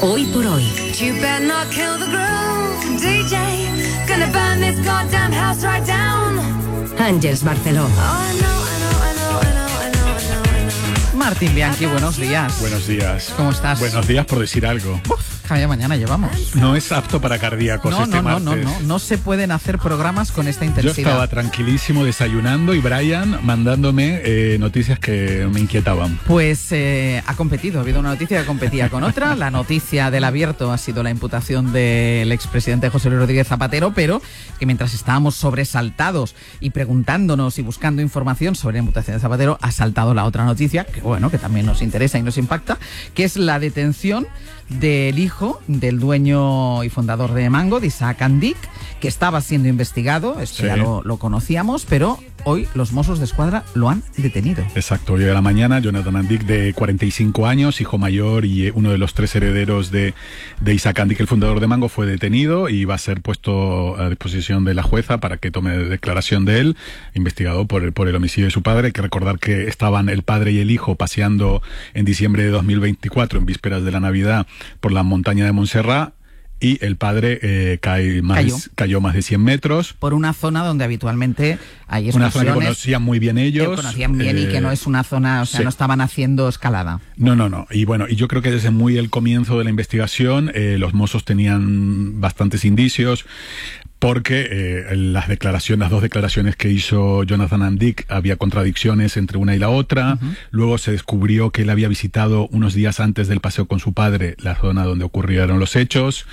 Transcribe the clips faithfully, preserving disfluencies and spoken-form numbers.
Hoy por hoy. You better not kill the groove, D J. Gonna burn this goddamn house right down. Ángeles Barceló. Oh, I know, I know, I know, I know, I know, I know, I know. Martín Bianchi, buenos días. Buenos días. ¿Cómo estás? Buenos días por decir algo. Uf, vaya mañana llevamos. No es apto para cardíacos No, este no, no, martes. no, no, no se pueden hacer programas con esta Yo intensidad. estaba tranquilísimo desayunando y Brian mandándome eh, noticias que me inquietaban. Pues eh, ha competido, ha habido una noticia que competía con otra. La noticia del abierto ha sido la imputación del expresidente José Luis Rodríguez Zapatero, pero que mientras estábamos sobresaltados y preguntándonos y buscando información sobre la imputación de Zapatero, ha saltado la otra noticia, que bueno, que también nos interesa y nos impacta, que es la detención del hijo del dueño y fundador de Mango, de Isaac Andic, que estaba siendo investigado, esto Sí. ya lo, lo conocíamos, pero hoy los Mossos de Escuadra lo han detenido. Exacto, hoy a la mañana Jonathan Andic, de cuarenta y cinco años, hijo mayor y uno de los tres herederos de, de Isaac Andic, el fundador de Mango, fue detenido y va a ser puesto a disposición de la jueza para que tome declaración de él, investigado por el, por el homicidio de su padre. Hay que recordar que estaban el padre y el hijo paseando en diciembre de dos mil veinticuatro, en vísperas de la Navidad, por la montaña de Montserrat, y el padre eh, cae más, Cayó. cayó más de cien metros. Por una zona donde habitualmente hay Una zona que excursiones conocían muy bien ellos. que conocían bien y que no eh, es una zona, o sea, sí. no estaban haciendo escalada. No, no, no. Y bueno, y yo creo que desde muy el comienzo de la investigación, eh, los Mossos tenían bastantes indicios, porque eh, las declaraciones, las dos declaraciones que hizo Jonathan Andic, había contradicciones entre una y la otra. Uh-huh. Luego se descubrió que él había visitado unos días antes del paseo con su padre la zona donde ocurrieron los hechos.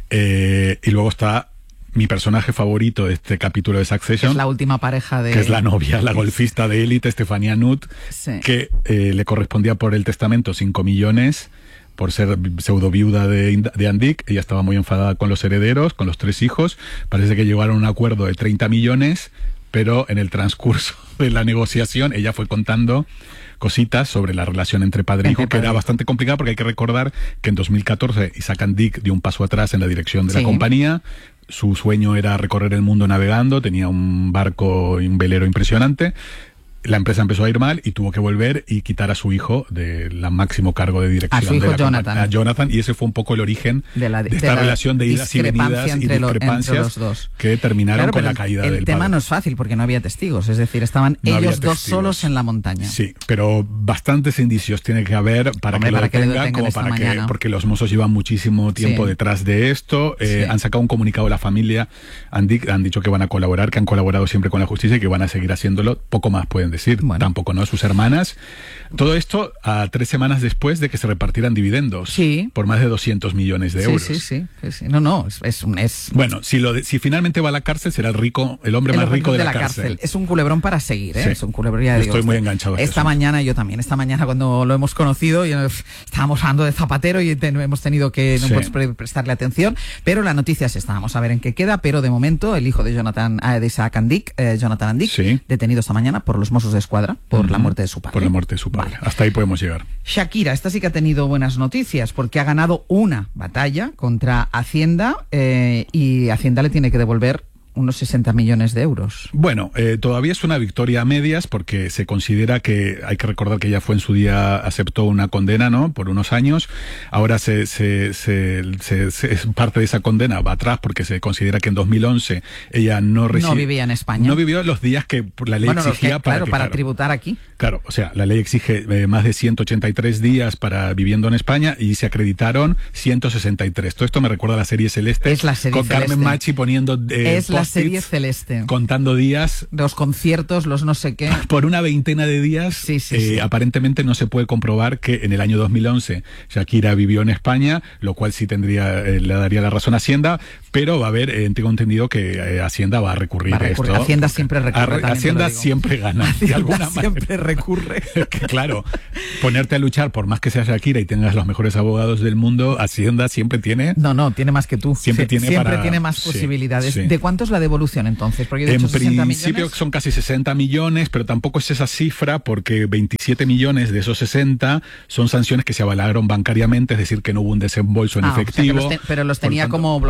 Eh, y luego está mi personaje favorito de este capítulo de Succession, Es la última pareja de... que es la novia, la golfista de élite, Stephania Nutt, Sí. que eh, le correspondía por el testamento cinco millones por ser pseudo viuda de, de Andic. Ella estaba muy enfadada con los herederos, con los tres hijos. Parece que llegaron a un acuerdo de treinta millones, pero en el transcurso de la negociación ella fue contando cositas sobre la relación entre padre e hijo, que era bastante complicada, porque hay que recordar que en dos mil catorce Isaac Andic dio un paso atrás en la dirección de Sí. la compañía. Su sueño era recorrer el mundo navegando, tenía un barco y un velero impresionante. La empresa empezó a ir mal y tuvo que volver y quitar a su hijo del máximo cargo de dirección. A su hijo de la Jonathan. compañía, a Jonathan, y ese fue un poco el origen de, la, de de esta la relación de idas y venidas y entre lo- discrepancias entre los dos. que terminaron Claro, con pero la el- caída el del tema padre. no es fácil porque no había testigos, es decir, estaban No había ellos dos testigos. solos en la montaña. Sí, pero bastantes indicios tiene que haber para Hombre, que lo para que lo detengan, detengan como esta para que, mañana. porque los Mossos llevan muchísimo tiempo Sí. detrás de esto. Eh, Sí. Han sacado un comunicado a la familia, han, di- han dicho que van a colaborar, que han colaborado siempre con la justicia y que van a seguir haciéndolo. Poco más pueden decir, Bueno. tampoco, ¿no? Sus hermanas. Todo esto a tres semanas después de que se repartieran dividendos Sí. por más de doscientos millones de Sí, euros. sí, sí, sí, sí. No, no, es, es, un- es Bueno, si, lo de- si finalmente va a la cárcel, será el rico, el hombre el más rico de, de la, la cárcel. cárcel. Es un culebrón para seguir, ¿eh? Sí. Es un culebrón, ya Yo digo, estoy muy este- enganchado a este Esta asunto. mañana yo también, esta mañana cuando lo hemos conocido, y nos- estábamos hablando de Zapatero y ten- hemos tenido que no Sí. pues, pre- prestarle atención, pero la noticia sí está, vamos a ver en qué queda, pero de momento el hijo de Jonathan, eh, de Isaac Andic, eh, Jonathan Andic, Sí. detenido esta mañana por los Mossos de Escuadra, por la muerte de su padre. Por la muerte de su padre. Vale. Hasta ahí podemos llegar. Shakira, esta sí que ha tenido buenas noticias porque ha ganado una batalla contra Hacienda eh, y Hacienda le tiene que devolver unos sesenta millones de euros. Bueno, eh, todavía es una victoria a medias porque se considera que, hay que recordar que ella fue en su día, aceptó una condena, ¿no? Por unos años. Ahora se, se, se, se, se- es parte de esa condena va atrás porque se considera que en dos mil once ella no recibió. No vivía en España. No vivió los días que la ley Bueno, los exigía que- para claro, que, para claro, tributar aquí. Claro, o sea, la ley exige eh, más de ciento ochenta y tres días para viviendo en España y se acreditaron ciento sesenta y tres. Todo esto me recuerda a la serie Celeste. Es la serie con Carmen Celeste. Machi poniendo eh, Es la post-its, serie Celeste. contando días. Los conciertos, los no sé qué. Por una veintena de días, Sí, sí, eh, sí. aparentemente no se puede comprobar que en el año dos mil once Shakira vivió en España, lo cual sí tendría, eh, le daría la razón a Hacienda, pero va a haber, eh, tengo entendido que eh, Hacienda va a recurrir Va a recurrir. esto. Hacienda siempre recurre, Arre- también te Hacienda lo digo. siempre gana, de Hacienda alguna siempre manera. recurre. Que, claro, ponerte a luchar por más que seas Shakira y tengas los mejores abogados del mundo, Hacienda siempre tiene... No, no, tiene más que tú. Siempre Sie- tiene siempre para- tiene más sí, posibilidades. sí. ¿De cuánto es la devolución entonces? Porque yo he En dicho sesenta principio millones. son casi sesenta millones, pero tampoco es esa cifra porque veintisiete millones de esos sesenta son sanciones que se avalaron bancariamente, es decir, que no hubo un desembolso en Ah, o sea, que efectivo. los te- pero los Por tenía tanto, como bloqueados. Estaban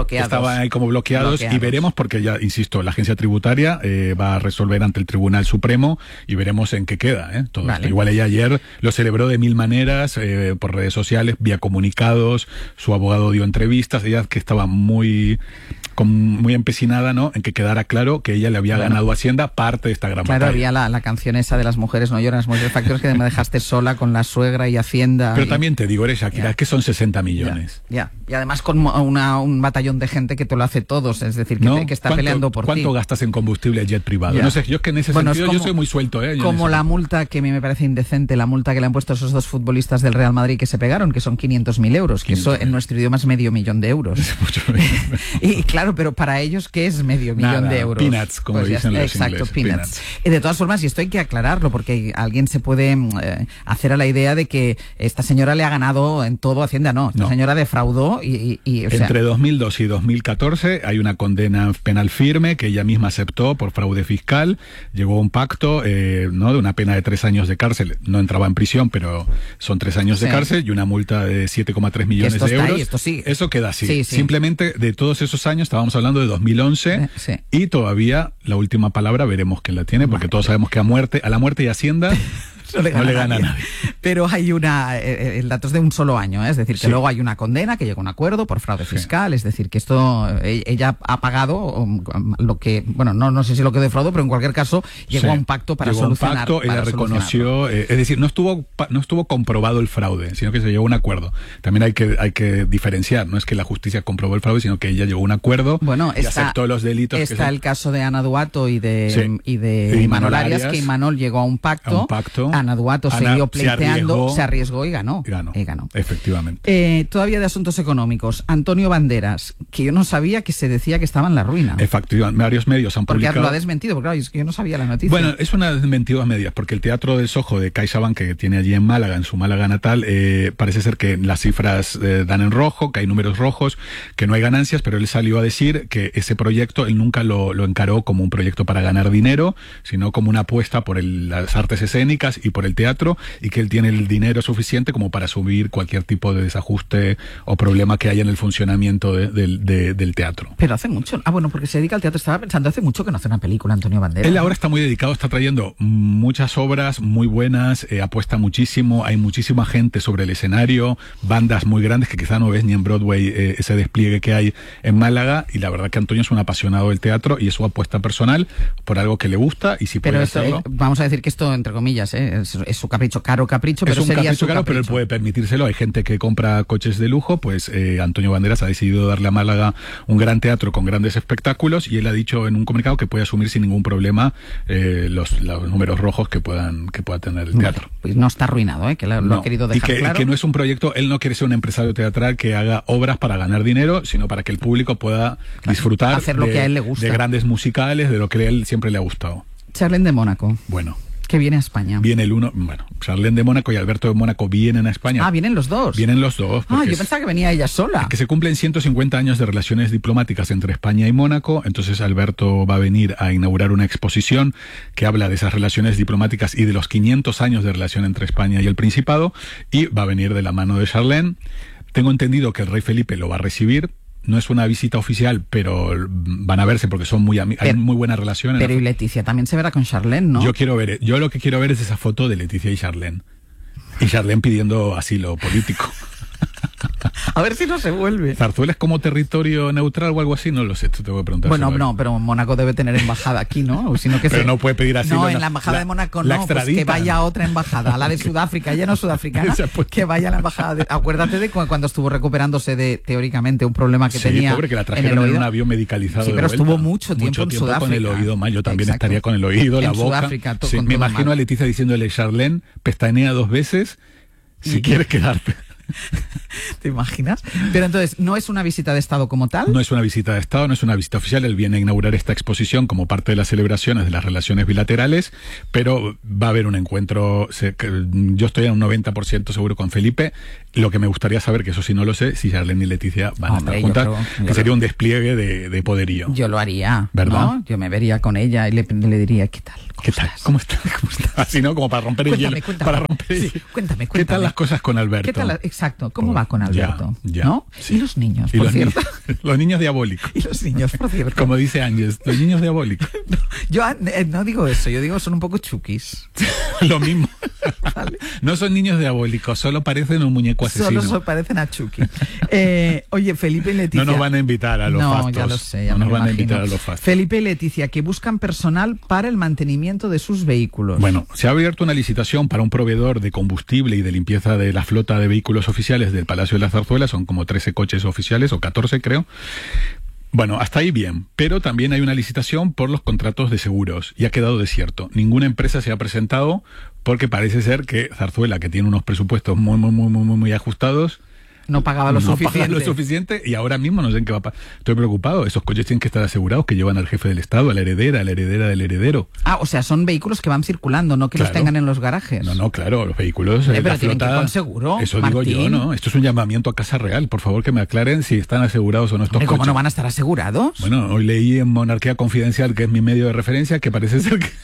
estaban ahí como bloqueados, bloqueados y veremos porque ya, insisto, la agencia tributaria eh, va a resolver ante el Tribunal Supremo y veremos en qué queda. ¿eh? Todo Vale. esto. Igual ella ayer lo celebró de mil maneras, eh, por redes sociales, vía comunicados, su abogado dio entrevistas, ella que estaba muy... Con, muy empecinada, ¿no?, en que quedara claro que ella le había bueno, ganado a Hacienda parte de esta gran claro, batalla. había la, la canción esa de las mujeres no lloran, las mujeres factores, que me dejaste sola con la suegra y Hacienda. Pero y... también te digo, eres Shakira, Ya. es que son sesenta millones. Ya, ya. Y además con una, un batallón de gente que te lo hace todos, es decir, que, ¿No? te, que está ¿Cuánto- peleando por ¿Cuánto ti. gastas en combustible jet privado? Ya. No sé, yo es que en ese Bueno, es sentido como- yo soy muy suelto, ¿eh? Yo en Como ese- la multa que a mí me parece indecente, la multa que le han puesto a esos dos futbolistas del Real Madrid que se pegaron, que son quinientos mil euros, que eso en nuestro idioma es medio millón de euros. Mucho menos. Y claro, pero para ellos, ¿qué es medio millón Nada, de euros? peanuts, como Pues ya dicen está, los exacto, ingleses, peanuts. peanuts. Y de todas formas, y esto hay que aclararlo, porque alguien se puede eh, hacer a la idea de que esta señora le ha ganado en todo Hacienda. No, esta No. señora defraudó y... y- y, o sea, Entre dos mil dos y dos mil catorce hay una condena penal firme que ella misma aceptó por fraude fiscal. Llegó a un pacto, eh, ¿no?, de una pena de tres años de cárcel. No entraba en prisión, pero son tres años de Sí. cárcel y una multa de siete coma tres millones esto de está euros. ahí, esto sigue. Eso queda así. Sí, sí. Simplemente de todos esos años, estábamos hablando de dos mil once, Eh, sí. y todavía la última palabra veremos quién la tiene, porque Vale. todos sabemos que a muerte, a la muerte y Hacienda no le gana, no le gana a nadie. a nadie. Pero hay una, eh, el dato es de un solo año, ¿eh? Es decir, que Sí. luego hay una condena que llega a un acuerdo por fraude Sí. fiscal, es decir, que esto, eh, ella ha pagado um, lo que, bueno, no, no sé si lo que defraudó, pero en cualquier caso llegó Sí. a un pacto para Llegó a un solucionar. pacto, ella para solucionarlo. reconoció, eh, es decir, no estuvo pa- no estuvo comprobado el fraude, sino que se llegó a un acuerdo. También hay que hay que diferenciar, no es que la justicia comprobó el fraude, sino que ella llegó a un acuerdo Bueno, y está, aceptó los delitos. que está se- el caso de Ana Duato y de, Sí. y de Y Imanol Imanol Arias, Arias. que Imanol llegó a un pacto. A un pacto. Ana Duato Ana siguió se pleiteando, arriesgó. se arriesgó y ganó. Y ganó, Y ganó. efectivamente. Eh, todavía de asuntos económicos, Antonio Banderas, que yo no sabía que se decía que estaba en la ruina. Efectivamente, varios medios han Porque publicado. lo ha desmentido, porque claro, es que yo no sabía la noticia. Bueno, es una desmentido a medias, porque el Teatro del Sojo de CaixaBank, que tiene allí en Málaga, en su Málaga natal, eh, parece ser que las cifras eh, dan en rojo, que hay números rojos, que no hay ganancias, pero él salió a decir que ese proyecto él nunca lo, lo encaró como un proyecto para ganar dinero, sino como una apuesta por el- las artes escénicas y por el teatro, y que él tiene el dinero suficiente como para asumir cualquier tipo de desajuste o problema que haya en el funcionamiento de- del- de- del teatro. Pero hace mucho. Ah, bueno, porque se dedica al teatro. Estaba pensando, hace mucho que no hace una película, Antonio Banderas. Él ahora está muy dedicado, está trayendo muchas obras muy buenas, eh, apuesta muchísimo, hay muchísima gente sobre el escenario, bandas muy grandes que quizá no ves ni en Broadway, eh, ese despliegue que hay en Málaga, y la verdad que Antonio es un apasionado del teatro y es su apuesta personal por algo que le gusta, y si Pero puede esto, hacerlo... eh, vamos a decir que esto, entre comillas, eh, es, es su capricho, caro capricho, pero Es un sería capricho su caro, pero él capricho. puede permitírselo. Hay gente que compra coches de lujo, pues eh, Antonio Banderas ha decidido darle a Málaga un gran teatro con grandes espectáculos, y él ha dicho en un comunicado que puede asumir sin ningún problema eh, los, los números rojos que puedan que pueda tener el teatro. Pues no está arruinado, ¿eh? Que lo, lo No. ha querido y dejar que, y claro. que no es un proyecto, él no quiere ser un empresario teatral que haga obras para ganar dinero, sino para que el público pueda disfrutar hacer lo de, que a él le gusta. de grandes musicales, de lo que a él siempre le ha gustado. Charlene de Mónaco, Bueno, que viene a España. viene el uno, bueno, Charlene de Mónaco y Alberto de Mónaco vienen a España. Ah, vienen los dos. Vienen los dos. Ah, porque yo es- pensaba que venía ella sola. que se cumplen ciento cincuenta años de relaciones diplomáticas entre España y Mónaco, entonces Alberto va a venir a inaugurar una exposición que habla de esas relaciones diplomáticas y de los quinientos años de relación entre España y el Principado, y va a venir de la mano de Charlene. Tengo entendido que el rey Felipe lo va a recibir. No es una visita oficial, pero van a verse porque son muy ami- hay Pero- muy buena relación. en Pero la y Leticia también se verá con Charlene, ¿no? Yo quiero ver, yo lo que quiero ver es esa foto de Leticia y Charlene. Y Charlene pidiendo asilo político. A ver si no se vuelve. ¿Zarzuela es como territorio neutral o algo así? No lo sé, te tengo que preguntar. Bueno, sobre- no, pero Mónaco debe tener embajada aquí, ¿no? O sino que Pero se- no puede pedir asilo No, en en la- la embajada la- de Mónaco la no, pues que extraditan. vaya a otra embajada, a la de Sudáfrica, ella no es sudafricana, Se ha puesto- que vaya a la embajada de... Acuérdate de cu- cuando estuvo recuperándose de, teóricamente, un problema que Sí, tenía pobre, que la en el trajeron en, oído. un avión medicalizado. Sí, de pero vuelta. estuvo mucho tiempo en con el Sudáfrica. oído mal. Yo también Exacto. estaría con el oído, la En boca. Sudáfrica, to- Sí, con me todo imagino mal. a Leticia diciéndole, Charlene, pestañea dos veces si Y- quieres quedarte. ¿Te imaginas? Pero entonces, ¿no es una visita de Estado como tal? No es una visita de Estado, no es una visita oficial. Él viene a inaugurar esta exposición como parte de las celebraciones de las relaciones bilaterales, pero va a haber un encuentro. se- que, Yo estoy a un noventa por ciento seguro con Felipe. Lo que me gustaría saber, que eso sí no lo sé, si Charlene y Leticia van Hombre, a yo estar creo- juntas, yo que sería un despliegue de, de poderío. Yo lo haría, ¿Verdad? ¿no? Yo me vería con ella y le, le diría, ¿qué tal? ¿Cómo ¿Qué tal? estás? ¿Cómo estás? ¿Cómo estás? Así, ¿no? Como para romper el Cuéntame, hielo. cuéntame. Para romper el Sí, hielo. cuéntame, ¿Qué cuéntame. tal las cosas con Alberto? ¿Qué tal? Exacto, ¿cómo va con Yo cierto. Ya, ¿No? sí. Y los niños, Y por los, cierto. ni- los niños diabólicos. Y los niños, por cierto. Como dice Ángels, los niños diabólicos. Yo eh, no digo eso, yo digo son un poco chukis. Lo mismo. Vale. No son niños diabólicos, solo parecen un muñeco asesino. Solo se parecen a Chucky. Eh, oye, Felipe y Leticia. No nos van a invitar a los no, fastos. ya lo sé, ya no me nos lo van a imagino. invitar a los fastos. Felipe y Leticia, que buscan personal para el mantenimiento de sus vehículos. Bueno, se ha abierto una licitación para un proveedor de combustible y de limpieza de la flota de vehículos oficiales del Palacio de la Zarzuela. Son como trece coches oficiales, o catorce creo. Bueno, hasta ahí bien, pero también hay una licitación por los contratos de seguros y ha quedado desierto. Ninguna empresa se ha presentado porque parece ser que Zarzuela, que tiene unos presupuestos muy, muy, muy, muy, muy ajustados, no pagaba lo no suficiente. paga lo suficiente y ahora mismo no sé en qué va a pasar. Estoy preocupado. Esos coches tienen que estar asegurados, que llevan al jefe del Estado, a la heredera, a la heredera del heredero. Ah, o sea, son vehículos que van circulando, no que Claro. los tengan en los garajes. No, no, claro, los vehículos. Eh, eh, pero la tienen que ir flota, con seguro, Eso digo yo, Martín. ¿no? Esto es un llamamiento a Casa Real. Por favor, que me aclaren si están asegurados o no estos Hombre, ¿cómo coches. no van a estar asegurados? Bueno, hoy leí en Monarquía Confidencial, que es mi medio de referencia, que parece ser que,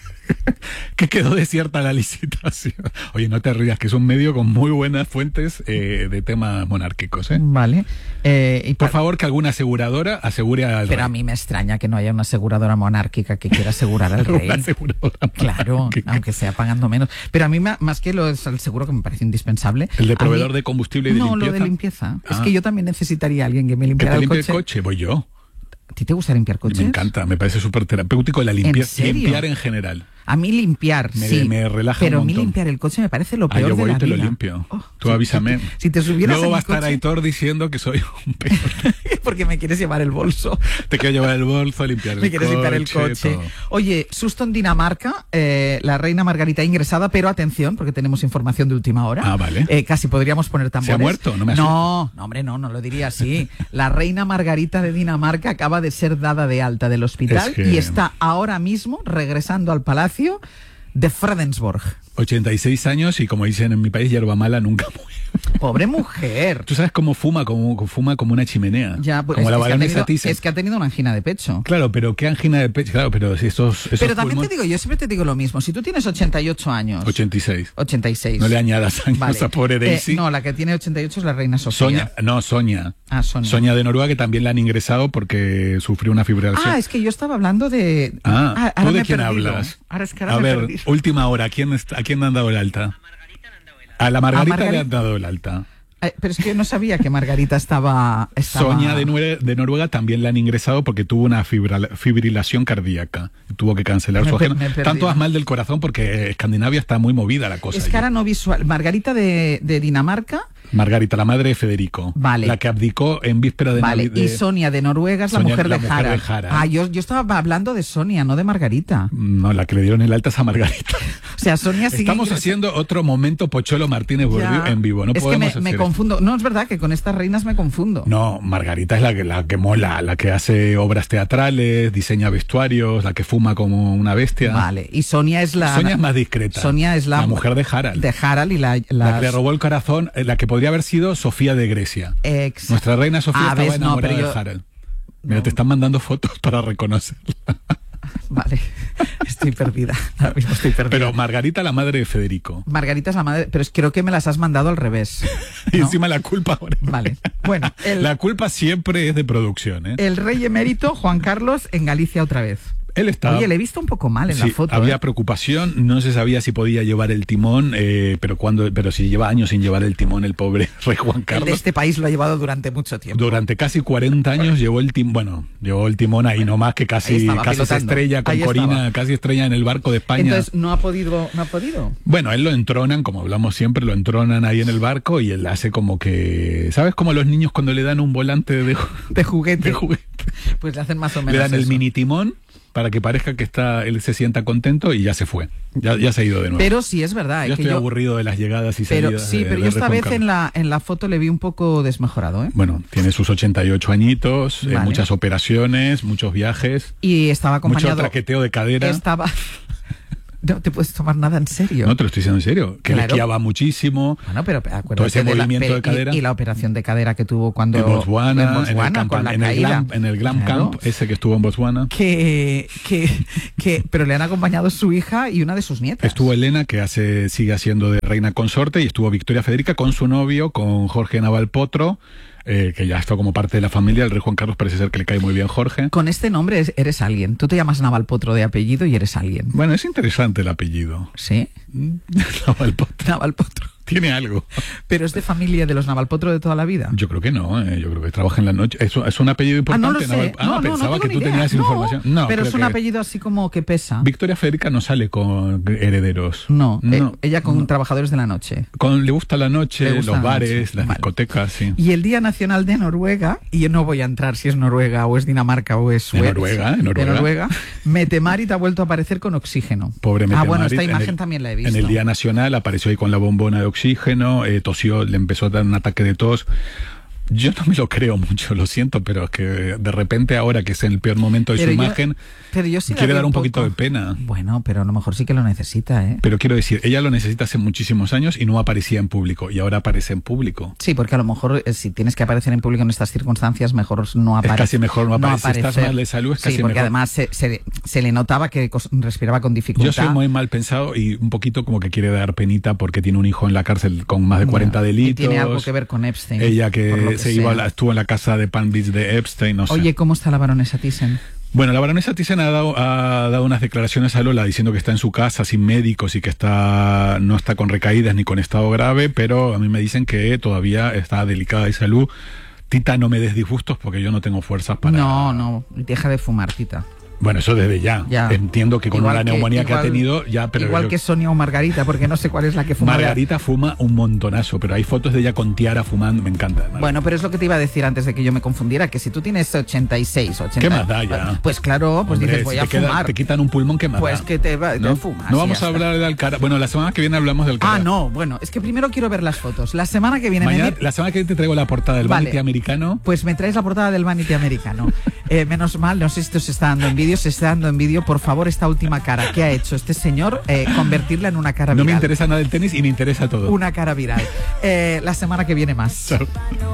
que quedó desierta la licitación. Oye, no te rías, que es un medio con muy buenas fuentes eh, de temas monárquicos, ¿eh? Vale. Eh, y Por pa- favor, que alguna aseguradora asegure al Pero rey. a mí me extraña que no haya una aseguradora monárquica que quiera asegurar al rey. Una aseguradora Claro, monárquica. aunque sea pagando menos. Pero a mí, ma- más que lo es el seguro, que me parece indispensable. ¿El de a proveedor mí- de combustible y de no, limpieza? lo de limpieza. Es Ah. que yo también necesitaría a alguien que me Que limpiara te el limpie coche. el coche, voy yo. ¿A ti te gusta limpiar coches? Me encanta, me parece súper terapéutico la limpieza. serio? Limpiar en general. A mí limpiar, Me- sí. me relaja pero un a mí montón. limpiar el coche me parece lo Ah, peor yo de voy la y te lo vida. limpio. Oh, Tú si- avísame. Si, te- si te subieras Luego en va mi a estar coche, Aitor diciendo que soy un peor. porque me quieres llevar el bolso. Te quiero llevar el bolso, limpiar el Me quieres coche. limpiar el coche. todo. Oye, susto en Dinamarca, eh, la reina Margarita ingresada, pero atención, porque tenemos información de última hora. Ah, vale. Eh, casi podríamos poner tambores. ¿Se ha muerto? No me No, no, hombre, no, no lo diría así. La reina Margarita de Dinamarca acaba de ser dada de alta del hospital Es que- y está ahora mismo regresando al palacio de Fredensborg. ochenta y seis años y, como dicen en mi país, hierba mala nunca muere. Pobre mujer. Tú sabes cómo fuma, como fuma como una chimenea. Ya, pues, como es, la es que ha baronesa tenido, Thyssen. es que ha tenido una angina de pecho. Claro, pero qué angina de pecho. Claro, pero si esos, esos Pero también pulmón- te digo, yo siempre te digo lo mismo. Si tú tienes ochenta y ocho años. ochenta y seis. ochenta y seis. No le añadas años Vale. a pobre Daisy. Eh, no, la que tiene ochenta y ocho es la reina Sofía. Sonia, no, Sonia. Ah, Sonia. de Noruega, que también la han ingresado porque sufrió una fibrilación. Ah, es que yo estaba hablando de... Ah, ahora ¿tú me de he quién perdido. hablas? Ahora es que ahora A me he ver, perdido. última hora, ¿a quién, está- ¿a quién le han dado el alta? A la Margarita, A Margarita. le han dado el alta. Eh, pero es que yo no sabía que Margarita estaba... estaba... Sonia de, Nue- de Noruega también la han ingresado porque tuvo una fibra- fibrilación cardíaca. Tuvo que cancelar Me su pe- agenda. me he perdido. Tanto vas mal del corazón porque Escandinavia está muy movida la cosa. Es allí. que ahora no visual. Margarita de, de Dinamarca, Margarita, la madre de Federico. Vale. La que abdicó en víspera de vale. Navidad. Y Sonia de Noruega es la Sonia, mujer, la de, mujer de Harald. Harald. Ah, yo, yo estaba hablando de Sonia, no de Margarita. No, la que le dieron el alta es a Margarita. O sea, Sonia sigue Estamos ingresando- haciendo otro momento Pocholo Martínez Bordiú Ya. en vivo. No es que podemos me, me hacer confundo. No, es verdad que con estas reinas me confundo. No, Margarita es la que, la que mola, la que hace obras teatrales, diseña vestuarios, la que fuma como una bestia. Vale, y Sonia es la... Sonia es más discreta. Sonia es la, La mujer de Harald. De Harald y la... La las- que le robó el corazón, eh, la que podría haber sido Sofía de Grecia. Ex- Nuestra reina Sofía Ah, estaba ves, no, enamorada pero yo- de Harald. Mira, No. te están mandando fotos para reconocerla. Vale, estoy perdida. Ahora mismo estoy perdida. Pero Margarita, la madre de Federico. Margarita es la madre, pero es, creo que me las has mandado al revés. Y ¿no? encima la culpa ahora. Vale. Bueno, el, La culpa siempre es de producción, ¿eh? el rey emérito Juan Carlos en Galicia otra vez. Él estaba... Oye, le he visto un poco mal en Sí, la foto. había ¿eh? preocupación, no se sabía si podía llevar el timón, eh, pero cuando, pero si lleva años sin llevar el timón el pobre rey Juan El de Carlos. este país lo ha llevado durante mucho tiempo. Durante casi cuarenta años llevó el timón, bueno, llevó el timón ahí nomás, que Ahí casi, estaba, casi se pilotando. estrella con Ahí Corina, estaba. casi estrella en el barco de España. Entonces no ha podido, no ha podido. Bueno, él lo entronan, como hablamos siempre, lo entronan ahí en el barco y él hace como que, ¿sabes? Como los niños cuando le dan un volante de, De juguete. de juguete. Pues le hacen más o menos Le dan el eso. mini timón para que parezca que está, él se sienta contento y ya se fue. Ya, ya se ha ido de nuevo. Pero sí es verdad. Yo es que estoy yo, aburrido de las llegadas y pero salidas. sí, de- pero de yo esta Rey vez Juan en Carlos. la, en la foto le vi un poco desmejorado, ¿eh? Bueno, tiene sus ochenta y ocho añitos, eh, Vale. muchas operaciones, muchos viajes, Y estaba mucho acompañado... traqueteo de cadera. Estaba... No te puedes tomar nada en serio. No te lo estoy diciendo en serio. Que Claro. le esquiaba muchísimo. Bueno, pero acuérdate todo ese de la- movimiento pe- de cadera. Y, y la operación de cadera que tuvo cuando... En Botswana, en Botswana, en el, con campa- la en el caída. Glam, en el Glam Claro. Camp, ese que estuvo en Botswana. Que, que, que, pero le han acompañado su hija y una de sus nietas. Estuvo Elena, que hace sigue haciendo de reina consorte, y estuvo Victoria Federica con su novio, con Jorge Navalpotro, eh, que ya está como parte de la familia. El rey Juan Carlos parece ser que le cae muy bien Jorge. Con este nombre es- eres alguien. Tú te llamas Navalpotro de apellido y eres alguien. Bueno, es interesante el apellido. ¿Sí? Navalpotro. Navalpotro. Tiene algo. Pero es de familia de los Navalpotro de toda la vida. Yo creo que no, eh, yo creo que trabaja en la noche. Es, es un apellido Ah, importante. no lo sé. Naval- Ah, no, no, pensaba no que tengo tú ni idea. tenías No, información. No, pero creo es un que apellido así como que pesa. Victoria Federica no sale con herederos. No, no eh, ella con no. trabajadores de la noche. Con, le gusta la noche, Le gusta los la bares, noche. las Vale. discotecas, sí. Y el Día Nacional de Noruega, y yo no voy a entrar si es Noruega o es Dinamarca o es De Suecia. Noruega, de Noruega. De Noruega. Metemarit ha vuelto a aparecer con oxígeno. Pobre Ah, Mette bueno, Marit, esta en imagen el- también la he visto. En el Día Nacional apareció ahí con la bombona de oxígeno, eh, tosió, le empezó a dar un ataque de tos. Yo no me lo creo mucho, lo siento, pero es que de repente ahora que es en el peor momento de Pero su yo- imagen, pero yo sí la quiere vi dar un poco. poquito de pena. Bueno, pero a lo mejor sí que lo necesita, ¿eh? Pero quiero decir, ella lo necesita hace muchísimos años y no aparecía en público, y ahora aparece en público. Sí, porque a lo mejor eh, si tienes que aparecer en público en estas circunstancias, mejor no aparecer. casi mejor no aparecer. Si estás mal de salud, es Sí, casi porque mejor. además se, se- se le notaba que cos- respiraba con dificultad. Yo soy muy mal pensado y un poquito como que quiere dar penita porque tiene un hijo en la cárcel con más de cuarenta Bueno, delitos. Y tiene algo que ver con Epstein. Ella por lo que, se sea. iba a la- estuvo en la casa de Palm Beach de Epstein, no sé. Oye, ¿cómo está la baronesa Thyssen? Bueno, la baronesa Thyssen ha dado, ha dado unas declaraciones a Lola diciendo que está en su casa sin médicos y que está no está con recaídas ni con estado grave, pero a mí me dicen que todavía está delicada de salud. Tita, no me des disgustos porque yo no tengo fuerzas para... No, no, deja de fumar, Tita. Bueno, eso desde ya. Ya. Entiendo que con Igual la que- neumonía que, igual- ha tenido, ya, pero Igual yo- que Sonia o Margarita, porque no sé cuál es la que fuma. Margarita fuma un montonazo, pero hay fotos de ella con tiara fumando, me encanta. Margarita. Bueno, pero es lo que te iba a decir antes de que yo me confundiera, que si tú tienes ochenta y seis, ochenta... ¿Qué más da ya? Pues claro, pues Hombre, dices, voy si a te queda- fumar. te quitan un pulmón, ¿qué más Pues da? que te, va, te ¿No? fumas. No y vamos ya a está. hablar de Alcaraz. Bueno, la semana que viene hablamos del Alcaraz. Ah, no, bueno, es que primero quiero ver las fotos. La semana que viene... Mañana, me- la semana que viene te traigo la portada del Vale. Vanity americano. Pues me traes la portada del Vanity americano. Eh, menos mal, no sé si esto se está dando en vídeo, se está dando en vídeo. Por favor, esta última cara que ha hecho este señor, eh, convertirla en una cara No viral. me interesa nada el tenis y me interesa todo. Una cara viral. Eh, la semana que viene más. Chao.